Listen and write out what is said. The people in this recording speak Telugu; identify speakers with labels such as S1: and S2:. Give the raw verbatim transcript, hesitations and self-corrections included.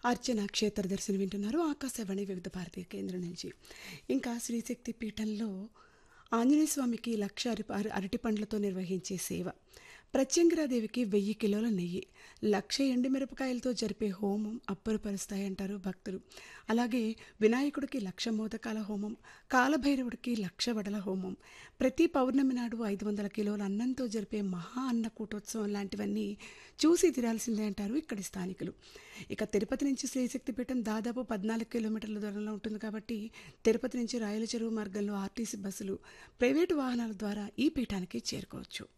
S1: అర్చన క్షేత్ర దర్శనం వింటున్నారు ఆకాశవాణి వివిధ భారతీయ కేంద్రం నుంచి. ఇంకా శ్రీశక్తి పీఠంలో ఆంజనేయ స్వామికి లక్ష అరి అర- అరటి పండ్లతో నిర్వహించే సేవ, ప్రత్యంగిరాదేవికి వెయ్యి కిలోల నెయ్యి, లక్ష ఎండు మిరపకాయలతో జరిపే హోమం అబ్బురపరుస్తాయంటారు భక్తులు. అలాగే వినాయకుడికి లక్ష మోదకాల హోమం, కాలభైరవుడికి లక్ష వడల హోమం, ప్రతి పౌర్ణమి నాడు ఐదు వందల కిలోల అన్నంతో జరిపే మహా అన్న కూటోత్సవం లాంటివన్నీ చూసి తీరాల్సిందే అంటారు ఇక్కడి స్థానికులు. ఇక తిరుపతి నుంచి శ్రీశక్తి పీఠం దాదాపు పద్నాలుగు కిలోమీటర్ల దూరంలో ఉంటుంది కాబట్టి తిరుపతి నుంచి రాయల చెరువు మార్గంలో ఆర్టీసీ బస్సులు, ప్రైవేటు వాహనాల ద్వారా ఈ పీఠానికి చేరుకోవచ్చు.